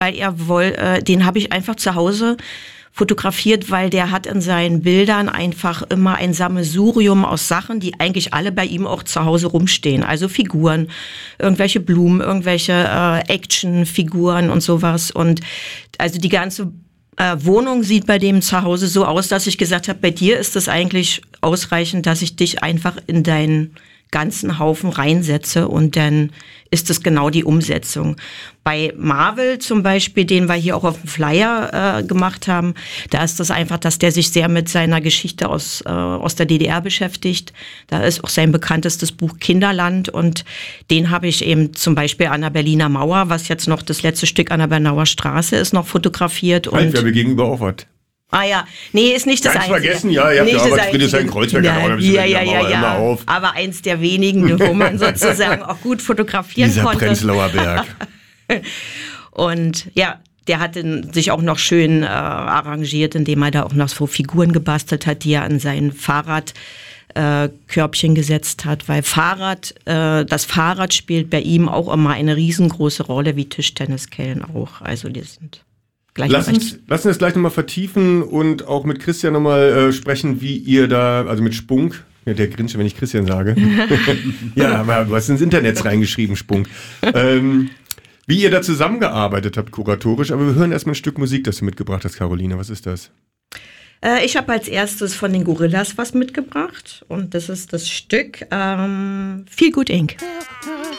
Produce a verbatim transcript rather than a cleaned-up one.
weil er woll, äh, den habe ich einfach zu Hause fotografiert, weil der hat in seinen Bildern einfach immer ein Sammelsurium aus Sachen, die eigentlich alle bei ihm auch zu Hause rumstehen. Also Figuren, irgendwelche Blumen, irgendwelche äh, Actionfiguren und sowas. Und also die ganze äh, Wohnung sieht bei dem zu Hause so aus, dass ich gesagt habe, bei dir ist es eigentlich ausreichend, dass ich dich einfach in deinen ganzen Haufen reinsetze und dann ist es genau die Umsetzung. Bei Marvel zum Beispiel, den wir hier auch auf dem Flyer äh, gemacht haben, da ist das einfach, dass der sich sehr mit seiner Geschichte aus, äh, aus der D D R beschäftigt. Da ist auch sein bekanntestes Buch Kinderland und den habe ich eben zum Beispiel an der Berliner Mauer, was jetzt noch das letzte Stück an der Bernauer Straße ist, noch fotografiert. Halt, und wir haben gegenüber auch was. Ah ja, nee, ist nicht das Ganz Einzige. vergessen, ja, ihr habt ja aber Friedrichshain-Kreuzberg ja, auch ja, ja, ja, ja. immer auf. Aber eins der wenigen, wo man sozusagen auch gut fotografieren Dieser konnte. Dieser Prenzlauer Berg. Und ja, der hat sich auch noch schön äh, arrangiert, indem er da auch noch so Figuren gebastelt hat, die er an sein Fahrrad äh, Körbchen gesetzt hat, weil Fahrrad, äh, das Fahrrad spielt bei ihm auch immer eine riesengroße Rolle, wie Tischtenniskellen auch. Also die sind Lass uns, lass uns das gleich nochmal vertiefen und auch mit Christian nochmal äh, sprechen, wie ihr da, also mit Spunk, ja, der grinst, wenn ich Christian sage. Ja, aber du hast ins Internet reingeschrieben, Spunk. Ähm, wie ihr da zusammengearbeitet habt, kuratorisch, aber wir hören erstmal ein Stück Musik, das du mitgebracht hast, Caroline. Was ist das? Äh, ich habe als erstes von den Gorillas was mitgebracht und das ist das Stück ähm, Feel Good Incorporated.